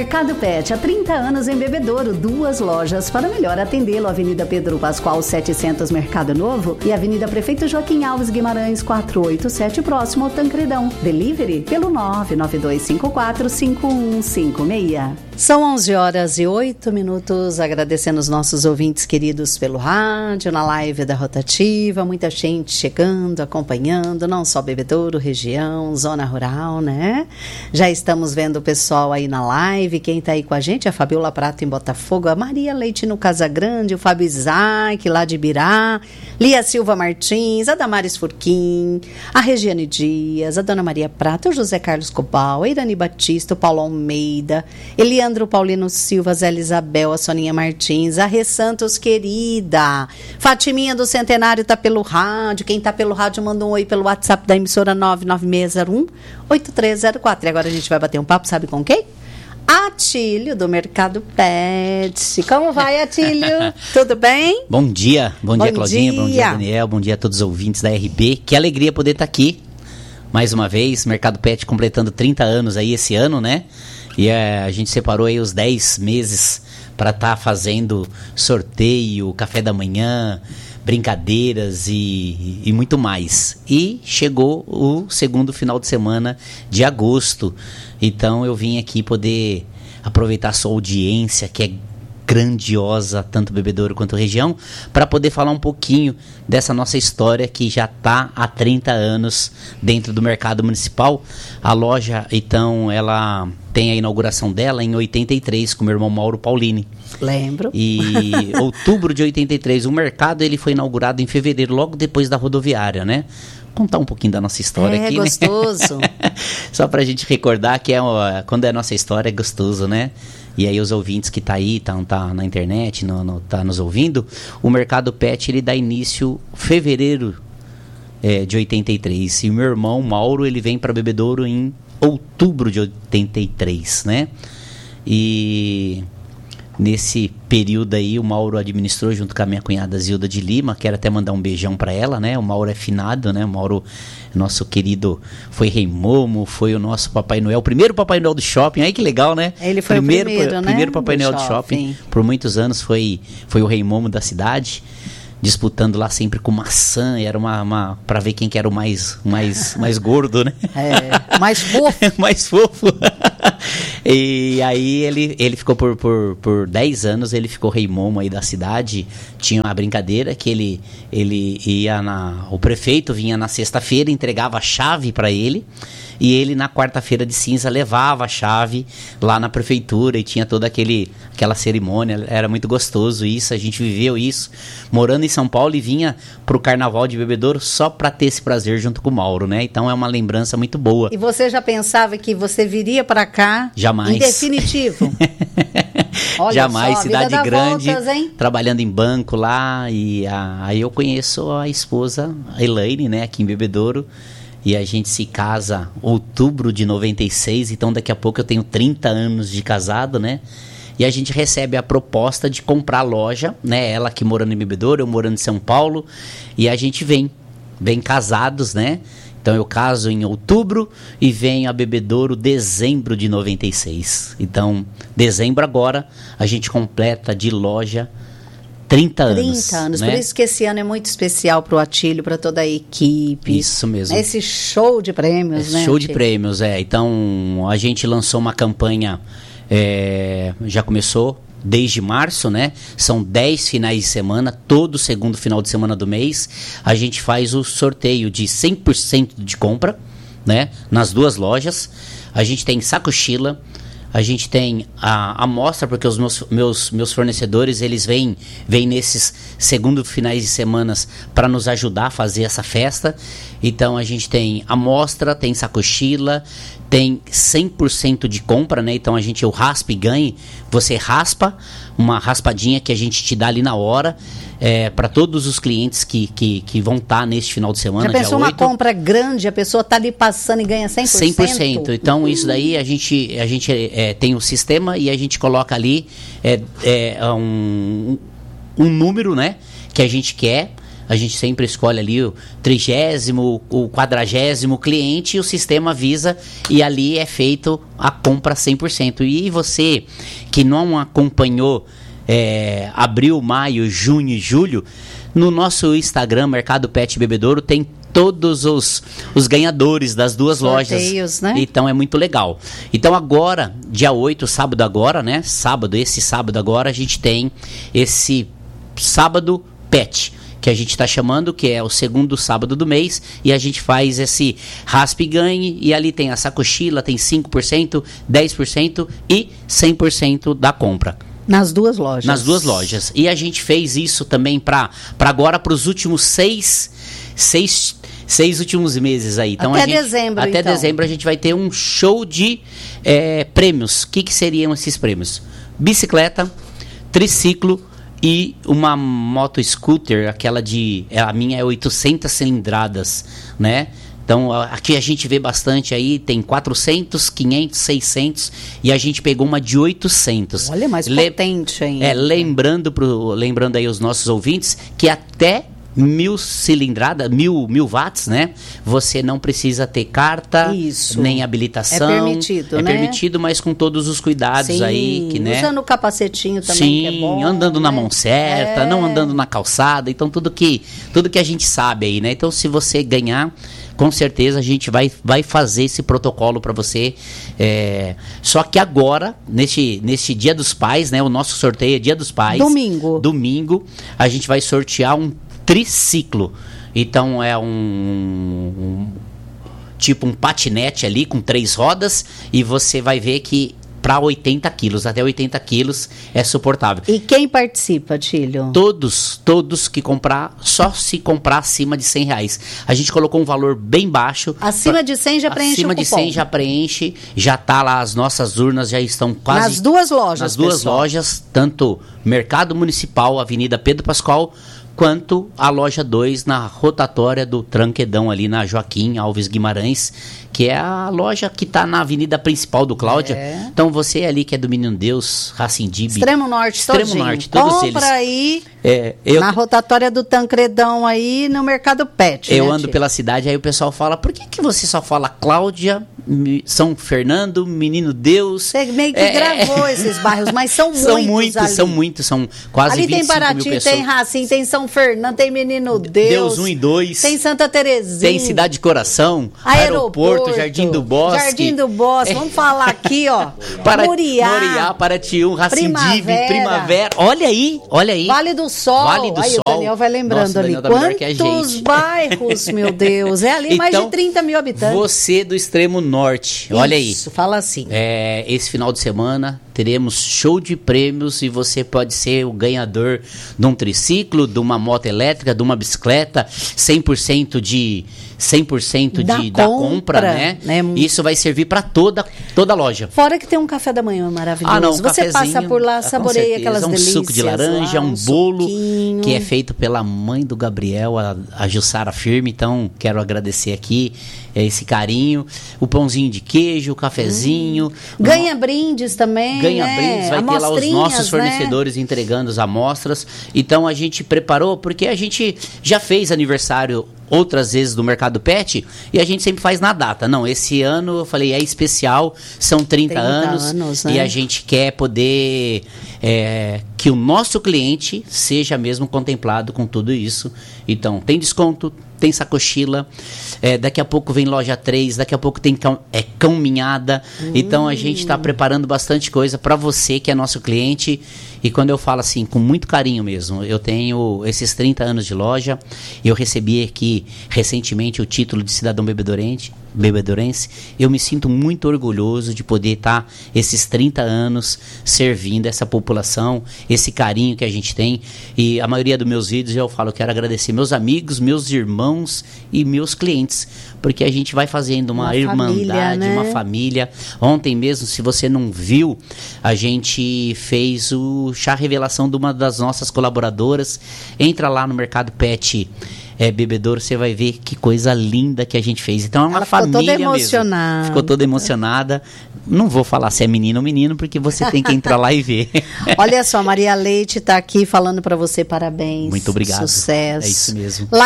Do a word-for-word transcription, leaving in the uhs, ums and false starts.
Mercado Pet, há trinta anos em Bebedouro, duas lojas para melhor atendê-lo. Avenida Pedro Pascoal setecentos, Mercado Novo, e Avenida Prefeito Joaquim Alves Guimarães quatrocentos e oitenta e sete, próximo ao Tancredão. Delivery pelo nove nove dois cinco quatro cinco um cinco seis. São onze horas e oito minutos, agradecendo os nossos ouvintes queridos pelo rádio, na live da Rotativa, muita gente chegando, acompanhando, não só Bebedouro, região, zona rural, né? Já estamos vendo o pessoal aí na live, quem tá aí com a gente, a Fabiola Prato em Botafogo, a Maria Leite no Casagrande, o Fábio Isaac lá de Ibirá, Lia Silva Martins, a Damares Furquim, a Regiane Dias, a Dona Maria Prato, o José Carlos Cobal, a Irani Batista, o Paulo Almeida, Eliane Leandro Paulino Silva, Zé Isabel, a Soninha Martins, a Rê Santos querida, Fatiminha do Centenário tá pelo rádio, quem tá pelo rádio manda um oi pelo WhatsApp da emissora nove nove seis zero um oito três zero quatro. E agora a gente vai bater um papo, sabe com quem? Atílio do Mercado Pet. Como vai, Atílio? Tudo bem? Bom dia, bom, bom dia Claudinha, dia. Bom dia Daniel, bom dia a todos os ouvintes da R B, que alegria poder estar aqui mais uma vez, Mercado Pet completando trinta anos aí esse ano, né? E é, a gente separou aí os dez meses para estar tá fazendo sorteio, café da manhã, brincadeiras e, e muito mais. E chegou o segundo final de semana de agosto. Então eu vim aqui poder aproveitar a sua audiência, que é grandiosa, tanto Bebedouro quanto região, para poder falar um pouquinho dessa nossa história que já está há trinta anos dentro do mercado municipal. A loja, então, ela tem a inauguração dela em oitenta e três com meu irmão Mauro Paulini. Lembro. E outubro de oitenta e três. O mercado ele foi inaugurado em fevereiro, logo depois da rodoviária, né? Contar um pouquinho da nossa história é, aqui, gostoso. Né? Só pra gente recordar que é, quando é a nossa história é gostoso, né? E aí os ouvintes que tá aí, tá, tá na internet, no, no, tá nos ouvindo, o Mercado Pet, ele dá início em fevereiro é, de oitenta e três. E o meu irmão Mauro, ele vem para Bebedouro em outubro de oitenta e três, né? E nesse período aí o Mauro administrou junto com a minha cunhada Zilda de Lima. Quero até mandar um beijão para ela, né? O Mauro é finado, né? O Mauro, nosso querido, foi Rei Momo, foi o nosso Papai Noel, o primeiro Papai Noel do shopping. Aí que legal, né? Ele foi primeiro, o primeiro, né? Primeiro Papai do Noel shopping. do shopping. Por muitos anos foi, foi o Rei Momo da cidade, disputando lá sempre com maçã. Era uma, uma para ver quem que era o mais, mais, mais gordo, né? É, mais fofo. mais fofo. E aí ele, ele ficou por, por, por dez anos, ele ficou Rei Momo aí da cidade. Tinha uma brincadeira que ele, ele ia na... O prefeito vinha na sexta-feira, entregava a chave para ele, e ele na quarta-feira de cinza levava a chave lá na prefeitura e tinha toda aquele, aquela cerimônia. Era muito gostoso isso, a gente viveu isso morando em São Paulo e vinha pro Carnaval de Bebedouro só para ter esse prazer junto com o Mauro, né? Então é uma lembrança muito boa. E você já pensava que você viria para cá? Jamais. Em definitivo? Olha Jamais, só, cidade grande, voltas, hein? Trabalhando em banco lá, e a, aí eu conheço a esposa, a Elaine, né, aqui em Bebedouro, e a gente se casa em outubro de noventa e seis, então daqui a pouco eu tenho trinta anos de casado, né, e a gente recebe a proposta de comprar a loja, né, ela aqui morando em Bebedouro, eu morando em São Paulo, e a gente vem, vem casados, né. Então eu caso em outubro e venho a Bebedouro dezembro de noventa e seis. Então, dezembro agora, a gente completa de loja trinta anos. trinta anos, né? Por isso que esse ano é muito especial para o Atílio, para toda a equipe. Isso mesmo. Esse show de prêmios, Esse né? Show de Atílio? prêmios, é. Então, a gente lançou uma campanha, é, já começou desde março, né? São dez finais de semana, todo segundo final de semana do mês, a gente faz o sorteio de cem por cento de compra, né? Nas duas lojas. A gente tem sacochila, a gente tem a amostra, porque os meus, meus, meus fornecedores, eles vêm, vêm nesses segundo finais de semanas para nos ajudar a fazer essa festa. Então a gente tem amostra, tem sacochila, tem cem por cento de compra, né? Então a gente, o raspa e ganhe, você raspa, uma raspadinha que a gente te dá ali na hora, é, para todos os clientes que, que, que vão estar tá neste final de semana. Já pensou uma compra grande, a pessoa está ali passando e ganha cem por cento? cem por cento. Então, isso daí a gente, a gente é, tem um sistema e a gente coloca ali é, é, um, um número, né, que a gente quer. A gente sempre escolhe ali o trigésimo, o quadragésimo cliente e o sistema avisa e ali é feito a compra cem por cento. E você que não acompanhou é, abril, maio, junho e julho, no nosso Instagram, Mercado Pet Bebedouro, tem todos os, os ganhadores das duas sorteios, lojas, né? Então é muito legal. Então agora, dia oito, sábado agora, né? Sábado, esse sábado agora, a gente tem esse sábado pet, que a gente está chamando, que é o segundo sábado do mês, e a gente faz esse raspe e ganhe, e ali tem a sacochila, tem cinco por cento, dez por cento e cem por cento da compra. Nas duas lojas. Nas duas lojas. E a gente fez isso também para agora, para os últimos seis, seis, seis últimos meses aí. Então, até a gente, dezembro, Até então. dezembro a gente vai ter um show de é, prêmios. O que, que seriam esses prêmios? Bicicleta, triciclo e uma moto scooter, aquela de... A minha é oitocentas cilindradas, né? Então, aqui a gente vê bastante aí, tem quatrocentos, quinhentos, seiscentos, e a gente pegou uma de oitocentos. Olha, mais Le- potente ainda. É, lembrando, pro, lembrando aí os nossos ouvintes, que até mil cilindrada, mil, mil watts, né? Você não precisa ter carta, Isso. nem habilitação. É permitido, é né? permitido, mas com todos os cuidados. Sim, aí, que, né? Usando o capacetinho também, Sim, que é bom. andando na né? mão certa, É. não andando na calçada. Então, tudo que, tudo que a gente sabe aí, né? Então, se você ganhar, com certeza a gente vai, vai fazer esse protocolo para você. É, só que agora, neste, neste Dia dos Pais, né? O nosso sorteio é Dia dos Pais. Domingo. Domingo, a gente vai sortear um triciclo. Então é um, um tipo um patinete ali com três rodas, e você vai ver que para oitenta quilos, até oitenta quilos é suportável. E quem participa, Tílio? Todos, todos que comprar, só se comprar acima de cem reais. A gente colocou um valor bem baixo. Acima de cem já preenche Acima o de cupom. cem já preenche, já tá lá, as nossas urnas já estão quase... Nas duas lojas, Nas duas pessoal. lojas, tanto Mercado Municipal, Avenida Pedro Pascoal, quanto a loja dois na rotatória do Tranquedão, ali na Joaquim Alves Guimarães, que é a loja que está na avenida principal do Cláudia. É. Então você ali que é do Menino Deus, Racindib, Extremo Norte, Extremo todinho. Norte, todos Compra eles. aí É, eu, na rotatória do Tancredão aí no Mercado Pet. eu né, ando Tílio? pela cidade, aí o pessoal fala, por que, que você só fala Cláudia, Mi- São Fernando, Menino Deus? Você meio que É, gravou esses bairros, mas são muitos São muitos, ali. são muitos, são quase Ali vinte e tem cinco mil Paraty, pessoas. tem Racim, tem São Fernando, tem Menino Deus. Deus um e dois. Tem Santa Terezinha. Tem Cidade de Coração, Aeroporto, Jardim do Bosque. Jardim do Bosque. Vamos falar aqui, ó. Para, Muriá. Moriá, Paratiú, Racindib, Primavera. Primavera. Olha aí, olha aí. Vale do Sol. Vale do aí Sol. o Daniel vai lembrando Nossa, o ali. Daniel tá melhor que a Quantos gente. bairros, meu Deus. É ali mais Então, de trinta mil habitantes. Você do extremo norte, olha aí. Isso, fala assim. É, esse final de semana teremos show de prêmios e você pode ser o ganhador de um triciclo, de uma moto elétrica, de uma bicicleta, cem por cento de cem por cento Da de, da compra, compra, né? né? Isso vai servir para toda toda a loja. Fora que tem um café da manhã maravilhoso. Ah, não, um Você passa cafezinho, por lá, ah, com saboreia certeza. aquelas um delícias. suco de laranja, lá, um bolo suquinho. que é feito pela mãe do Gabriel, a, a Jussara Firme. Então, quero agradecer aqui é, esse carinho. O pãozinho de queijo, o cafezinho. Hum. Ganha brindes também, Ganha né? brindes, vai ter lá os Amostrinhas, nossos fornecedores, né, entregando as amostras. Então a gente preparou, porque a gente já fez aniversário outras vezes do Mercado Pet e a gente sempre faz na data. Não, esse ano eu falei, é especial, são trinta, trinta anos, anos, né? E a gente quer poder é, que o nosso cliente seja mesmo contemplado com tudo isso. Então, tem desconto, tem sacochila, é, daqui a pouco vem loja três, daqui a pouco tem cão, é, caminhada. Hum. Então a gente está preparando bastante coisa para você que é nosso cliente. E quando eu falo assim, com muito carinho mesmo, eu tenho esses trinta anos de loja, eu recebi aqui recentemente o título de cidadão bebedorense, bebedorense. Eu me sinto muito orgulhoso de poder estar esses trinta anos servindo essa população, esse carinho que a gente tem. E a maioria dos meus vídeos eu falo, quero agradecer meus amigos, meus irmãos e meus clientes, porque a gente vai fazendo uma, uma irmandade, família, né? Uma família. Ontem mesmo, se você não viu, a gente fez o chá revelação de uma das nossas colaboradoras. Entra lá no Mercado Pet É, Bebedouro, você vai ver que coisa linda que a gente fez. Então é uma Ela família ficou toda emocionada. mesmo. Ficou toda emocionada. Não vou falar se é menino ou menino, porque você tem que entrar lá e ver. Olha só, Maria Leite está aqui falando para você parabéns. Muito obrigado. Sucesso. É isso mesmo.